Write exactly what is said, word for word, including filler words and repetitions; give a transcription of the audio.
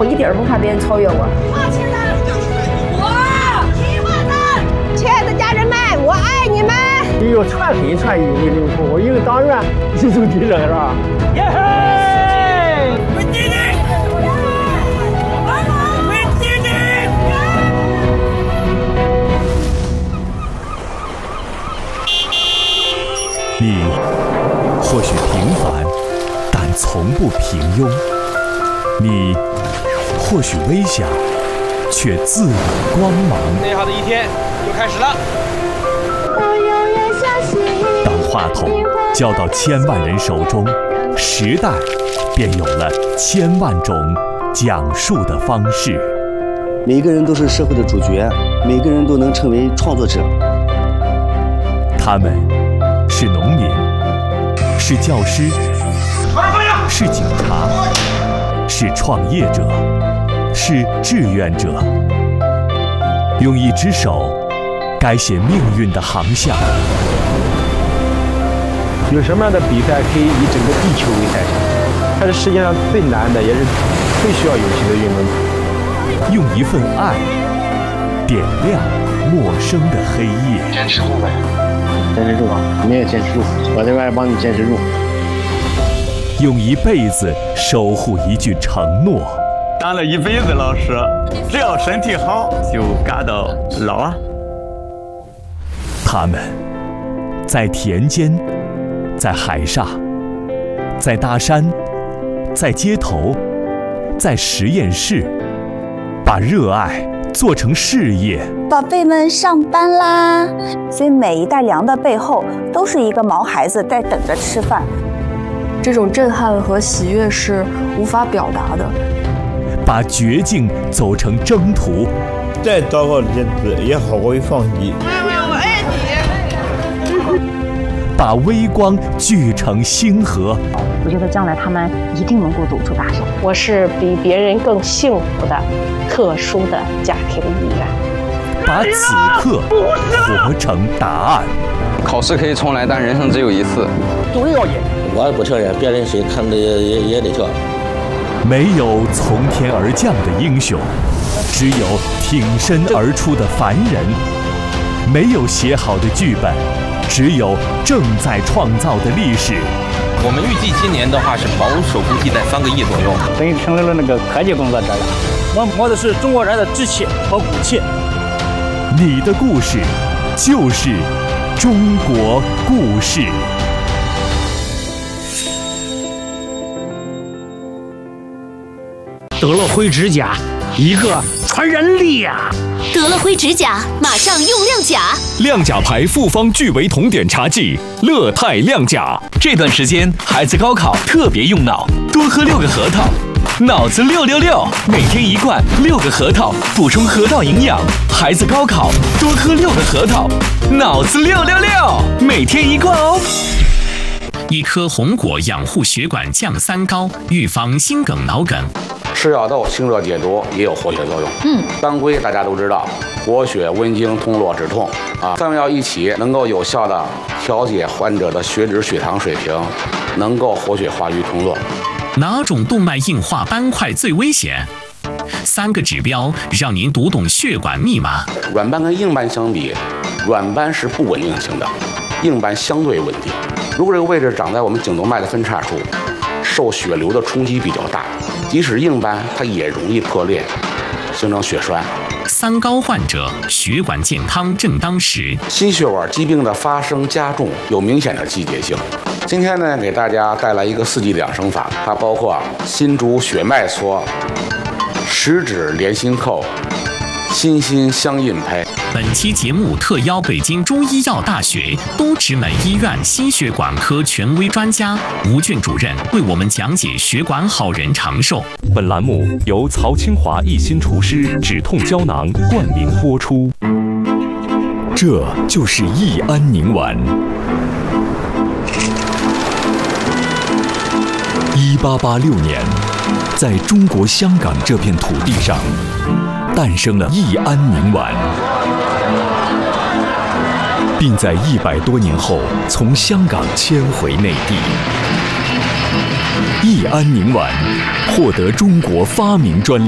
我一点儿不怕别人超越我。 我，亲爱的家人们，我爱你们。 一个传黑传一为灵魂，我一个党员一手提着是吧？耶嘿！ 我弟弟，我弟弟。 你或许平凡，但从不平庸；你或许微小，却自有光芒。 美好的一天又开始了。 当话筒交到千万人手中，时代便有了千万种讲述的方式。 每个人都是社会的主角，每个人都能成为创作者。 他们是农民，是教师，是警察，是创业者，是志愿者，用一只手改写命运的航向。 有什么样的比赛可以以整个地球为赛场？它是世界上最难的，也是最需要勇气的运动。 用一份爱点亮陌生的黑夜。 坚持住呗， 坚持住啊！你也坚持住，我这边帮你坚持住。 用一辈子守护一句承诺。 当了一辈子老师，只要身体好，就干到老啊。 他们在田间，在海上，在大山，在街头，在实验室，把热爱做成事业。 宝贝们上班啦！所以每一袋粮的背后，都是一个毛孩子在等着吃饭。 这种震撼和喜悦是无法表达的。 把绝境走成征途， 再糟糕的日子也好过于放弃。 妈妈，我爱你。 把微光聚成星河。 我觉得将来他们一定能够走出大山。 我是比别人更幸福的特殊的家庭一员。 把此刻活成答案。 考试可以重来，但人生只有一次。 总要赢。 我也不承认，别人谁看的也也也得跳。 没有从天而降的英雄，只有挺身而出的凡人；没有写好的剧本，只有正在创造的历史。 我们预计今年的话是保守估计在三个亿左右， 等于成为了那个科技工作者了。我摸的是中国人的志气和骨气。 你的故事就是中国故事。 德乐辉指甲，一个传人力啊！ 德乐辉指甲，马上用亮甲。 亮甲牌复方聚维酮碘茶剂，乐泰亮甲。 这段时间孩子高考特别用脑，多喝六个核桃，脑子六六六，每天一罐六个核桃，补充核桃营养。孩子高考多喝六个核桃，脑子六六六，每天一罐哦。 一颗红果养护血管降三高，预防心梗脑梗。 吃药豆清热解毒，也有活血作用。 嗯，当归大家都知道，活血温经、通络止痛啊，三味药一起能够有效的调节患者的血脂、血糖水平，能够活血化瘀、通络。 哪种动脉硬化斑块最危险？三个指标让您读懂血管密码。 软斑跟硬斑相比，软斑是不稳定性的，硬斑相对稳定。如果这个位置长在我们颈动脉的分叉处，受血流的冲击比较大，即使硬斑它也容易破裂，形成血栓。 三高患者血管健康正当时， 心血管疾病的发生加重有明显的季节性。今天呢，给大家带来一个四季养生法，它包括心主血脉搓、十指连心扣、心心相印拍。 本期节目特邀北京中医药大学东直门医院心血管科权威专家吴俊主任为我们讲解血管好人长寿。 本栏目由曹清华一心除湿止痛胶囊冠名播出。 这就是益安宁丸。一八八六年，在中国香港这片土地上，诞生了益安宁丸，并在一百多年后从香港迁回内地。益安宁丸获得中国发明专利。